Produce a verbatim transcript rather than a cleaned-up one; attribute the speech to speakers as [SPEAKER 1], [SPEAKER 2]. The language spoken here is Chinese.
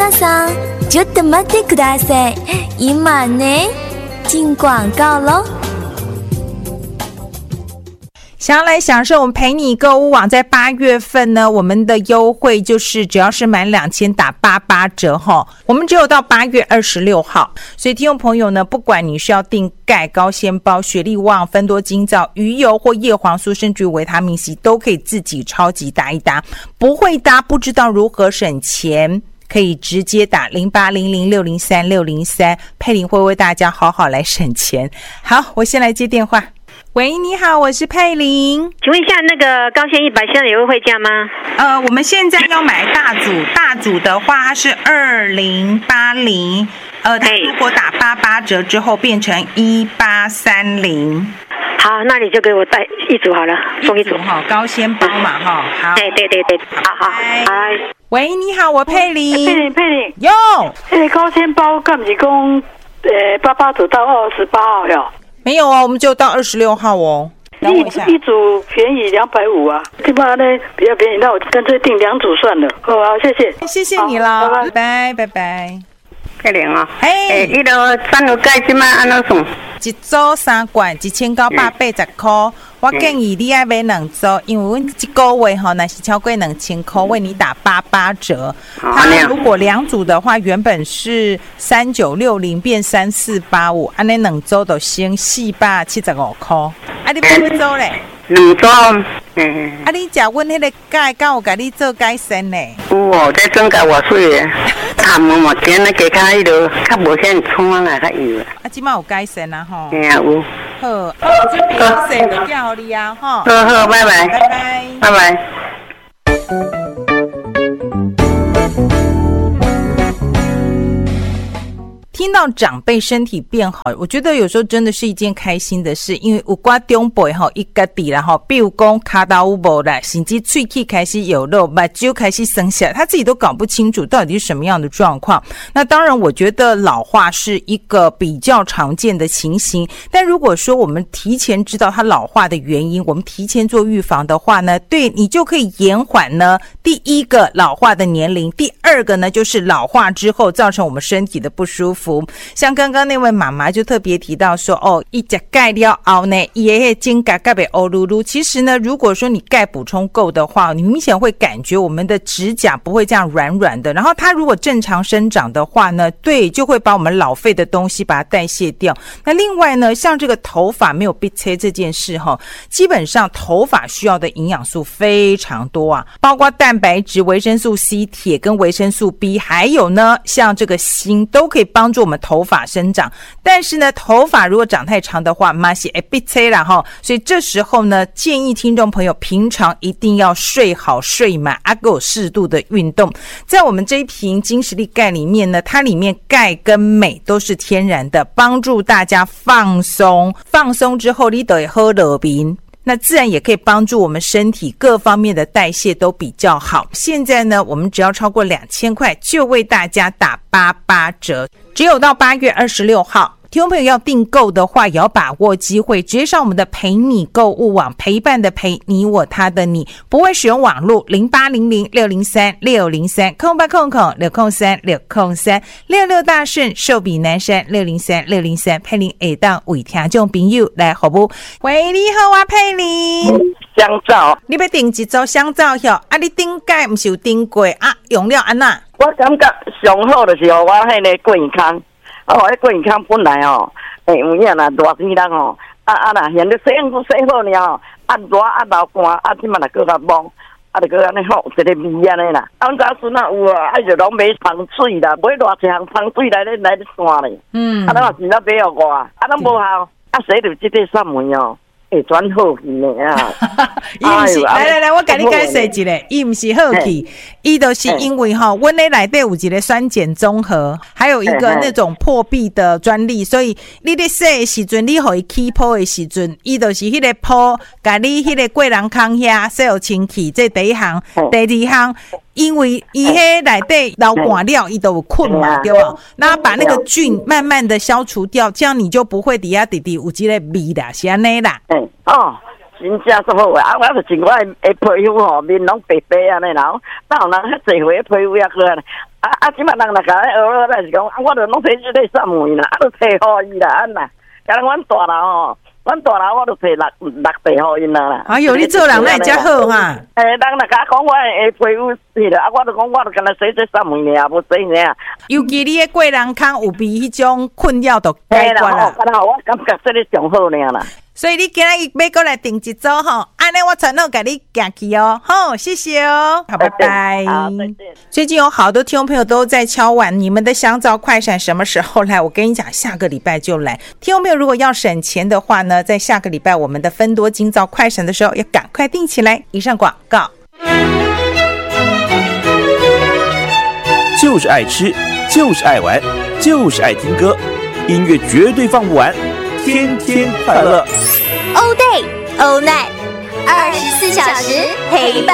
[SPEAKER 1] 皆さんちょっと待ってください。今ね，进广告咯。
[SPEAKER 2] 想要来享受我们陪你购物网在八月份呢，我们的优惠就是只要是满两千打八八折哈，我们只有到八月二十六号，所以听众朋友呢，不管你是要订钙、高纤包、雪力旺、芬多精皂、鱼油或叶黄素，甚至于维他命 C， 都可以自己超级搭一搭。不会搭，不知道如何省钱，可以直接打零八零零六零三六零三，佩玲会为大家好好来省钱。好，我先来接电话。喂，你好，我是佩玲。
[SPEAKER 3] 请问一下，那个高纤一百现在有优惠价吗？
[SPEAKER 2] 呃，我们现在要买大组，大组的话它是二零八零，呃，它如果打八八折之后变成一八三零。
[SPEAKER 3] 好，那你就给我带一组好了，送一组
[SPEAKER 2] 哈，高纤包嘛哈。好，
[SPEAKER 3] 对对对对，好好好。
[SPEAKER 2] 喂，你好，我佩玲。
[SPEAKER 4] 佩玲佩玲。
[SPEAKER 2] 哟，
[SPEAKER 4] 这高纤包干不是讲，呃，八八折到二十八号哟。
[SPEAKER 2] 没有啊，我们就到二十六号哦。等我一下，
[SPEAKER 4] 一组便宜两百五啊，对吧？呢比较便宜，那我干脆订两组算了。好啊，谢谢，
[SPEAKER 2] 谢谢你了，拜拜拜拜。
[SPEAKER 5] 佩玲啊，
[SPEAKER 2] 嘿，
[SPEAKER 5] 你个三六钙今麦安怎算？
[SPEAKER 2] 一组三罐一千九百八十块，我建议你要买两组，因为我们一个月哈，那是超过两千块，为你打八八折。它如果两组的话，原本是三九六零变三四八五，安尼两组就省四百七十五块。啊，你买几组嘞？
[SPEAKER 5] 两组。嗯。
[SPEAKER 2] 啊，你食阮迄个钙，敢有甲你做改善呢？
[SPEAKER 5] 有哦，这增加我水的。啊，毛毛剪咧加较迄落，较无遐冲来较油。
[SPEAKER 2] 啊，即摆有改善啊吼。
[SPEAKER 5] 嘿啊有。
[SPEAKER 2] 好，啊，准备改善就叫你啊吼。
[SPEAKER 5] 好好，拜拜。
[SPEAKER 2] 拜拜。
[SPEAKER 5] 拜拜。
[SPEAKER 2] 听到长辈身体变好，我觉得有时候真的是一件开心的事，因为有寡长辈吼一家己啦吼，比如讲骹头有无啦，甚至喙齿开始有肉，目睭开始生下来，他自己都搞不清楚到底是什么样的状况。那当然，我觉得老化是一个比较常见的情形，但如果说我们提前知道他老化的原因，我们提前做预防的话呢，对你就可以延缓呢第一个老化的年龄，第二个呢就是老化之后造成我们身体的不舒服。像刚刚那位妈妈就特别提到说，哦，一吃钙了后呢，也会肩胛盖被欧噜噜。其实呢，如果说你钙补充够的话，你明显会感觉我们的指甲不会这样软软的。然后它如果正常生长的话呢，对，就会把我们老废的东西把它代谢掉。那另外呢，像这个头发没有被切这件事哈，基本上头发需要的营养素非常多啊，包括蛋白质、维生素 C、铁跟维生素 B， 还有呢，像这个锌都可以帮助我们头发生长。但是呢，头发如果长太长的话，马是会被切啦哈。所以这时候呢，建议听众朋友平常一定要睡好睡满，啊，够适度的运动。在我们这一瓶金实力钙里面呢，它里面钙跟镁都是天然的，帮助大家放松。放松之后，你就会喝热饮。那自然也可以帮助我们身体各方面的代谢都比较好。现在呢，我们只要超过两千块，就为大家打八八折，只有到八月二十六号。听众朋友要订购的话，也要把握机会，直接上我们的陪你购物网，陪伴的陪，你我他的你，不会使用网络零八零零六零三六零三空八空空六空三六空三六六大顺寿比南山六零三六零三佩玲下当为听众朋友来服务。喂，你好啊，佩玲。
[SPEAKER 5] 香皂，
[SPEAKER 2] 你要订一组香皂哟？啊，你顶盖不是有订过啊？用了安那？
[SPEAKER 5] 我感觉上好就是我迄个桂康。哦，迄桂康本来哦，诶，有影啦，热天人哦，啊啊啦，现在洗好洗好了哦，啊热啊流汗，啊即马来搁较忙，啊就搁安尼好，一个味安尼啦。咱家孙啊有啊，啊就拢买香水啦，买偌济项香水来咧来咧散咧。嗯。啊，咱也是咱买互我，啊咱无效，啊洗着即个扇门哦。会转好去呢啊！
[SPEAKER 2] 伊毋是，来来来，我甲你解释一下，伊毋是好去，伊就是因为吼，阮咧内底有一个酸碱中和，还有一个那种破壁的专利，所以你咧洗的时阵，你互伊起泡的时阵，伊就是迄个泡，甲你迄个过人康遐洗好清气，这第一项，第二项。因为伊迄内底流汗了，伊都有困嘛，对吧？那把那个菌慢慢的消除掉，这样你就不会底下弟弟有这个味啦，是安尼啦。
[SPEAKER 5] 嗯，哦，真正是好啊！我就是我的皮肤吼，面拢白白安尼啦，哪有人遐济回皮肤也过来，啊啊啊！即摆人若甲咱学了，咱是讲，啊，我着拢摕即个送门啦，啊，着摕互伊啦，安那。甲阮大楼吼，阮大楼我着摕六六袋互因啦。
[SPEAKER 2] 哎呦，你做人那遮好哈！
[SPEAKER 5] 诶，人若甲讲我会皮肤是啦，啊，我着讲我着干那洗洗送门尔，无洗尔。
[SPEAKER 2] 尤其你诶过人康有比迄种困扰都解决啦。
[SPEAKER 5] 嘿啦，我感觉这个上好尔啦。
[SPEAKER 2] 所以你今日要过来订一组吼，安尼我传好给你行去哦。好，谢谢哦，好，拜拜。
[SPEAKER 5] 好，再见。
[SPEAKER 2] 最近有好多听众朋友都在敲碗，你们的香皂快闪什么时候来？我跟你讲，下个礼拜就来。听众朋友如果要省钱的话呢，在下个礼拜我们的芬多精皂快闪的时候，要赶快订起来。以上广告。
[SPEAKER 6] 就是爱吃，就是爱玩，就是爱听歌，音乐绝对放不完，天天快乐。
[SPEAKER 1] All day, all night，二十四小时陪伴。